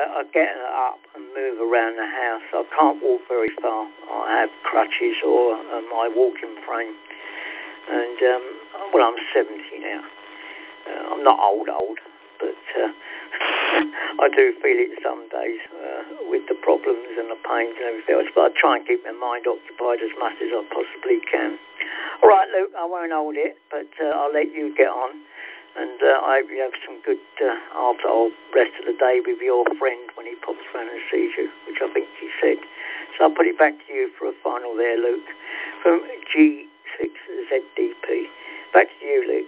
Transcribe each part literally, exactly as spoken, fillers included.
I, I get up and move around the house. I can't walk very far. I have crutches or uh, my walking frame. And, um, well, I'm seventy now. Uh, I'm not old, old, but uh, I do feel it some days uh, with the problems and the pains and everything else. But I try and keep my mind occupied as much as I possibly can. All right, Luke, I won't hold it, but uh, I'll let you get on. And uh, I hope you have some good uh, after all rest of the day with your friend when he pops round and sees you, which I think he said. So I'll put it back to you for a final there, Luke, from G six Z D P. Back to you, Luke.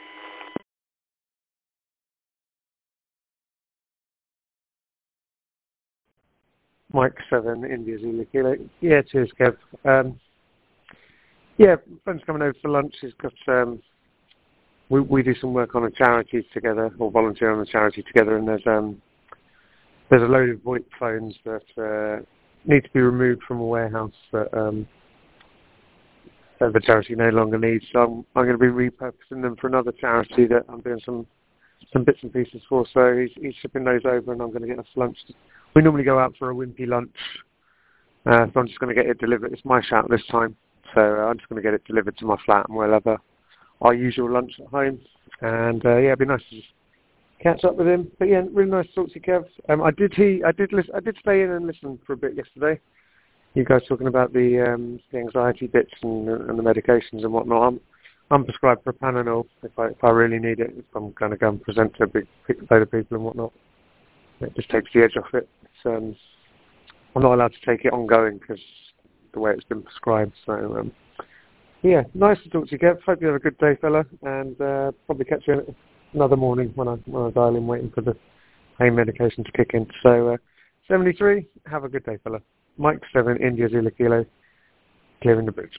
Mike seven, India Zulu Kilo. Yeah, cheers, Kev. Um, yeah, friend's coming over for lunch. He's got... Um, We, we do some work on a charity together, or volunteer on a charity together, and there's um there's a load of VoIP phones that uh, need to be removed from a warehouse that, um, that the charity no longer needs. So I'm, I'm going to be repurposing them for another charity that I'm doing some some bits and pieces for. So he's, he's shipping those over, and I'm going to get us lunch. We normally go out for a wimpy lunch, uh, so I'm just going to get it delivered. It's my shout this time, so uh, I'm just going to get it delivered to my flat, and we'll have a our usual lunch at home, and uh, yeah, it'd be nice to just catch up with him. But yeah, really nice to talk to you, Kev. Um, I did he, I did listen, I did stay in and listen for a bit yesterday. You guys talking about the um, the anxiety bits and, and the medications and whatnot. I'm, I'm prescribed propanol if I if I really need it. If I'm going to go and present to a big load of people and whatnot, it just takes the edge off it. It's, um, I'm not allowed to take it ongoing because the way it's been prescribed. So. Um, Yeah, nice to talk to you, Kev. Hope you have a good day, fella, and uh, probably catch you another morning when I when I dial in, waiting for the pain medication to kick in. So, uh, seventy-three, have a good day, fella. Mike seven, India Zulu Kilo, clearing the bridge.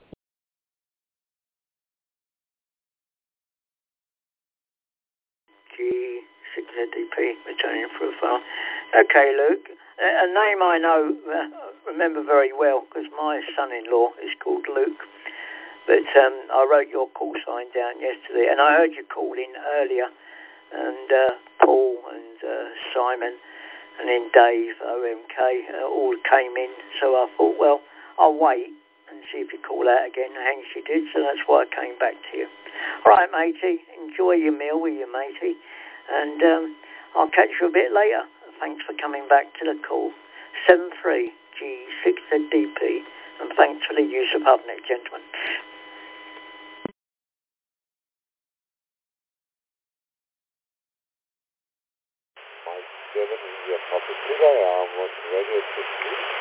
G six Z D P, returning for a phone. Okay, Luke, a name I know, uh, remember very well, because my son-in-law is called Luke. But um, I wrote your call sign down yesterday, and I heard you call in earlier, and uh, Paul and uh, Simon, and then Dave, O M K, uh, all came in. So I thought, well, I'll wait and see if you call out again. Hence you did, so that's why I came back to you. All right, matey, enjoy your meal with you, matey, and um, I'll catch you a bit later. Thanks for coming back to the call. seven three G six Z D P, and thanks for the use of HubNet, gentlemen. Given India Public Today, I was ready to